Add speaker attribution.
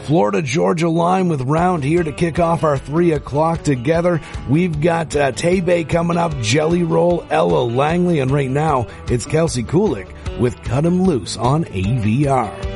Speaker 1: Florida-Georgia line with Round here to kick off our 3 o'clock together. We've got Tay-Bay coming up, Jelly Roll, Ella Langley, and right now it's Kelsey Kulik with Cut 'Em Loose on AVR.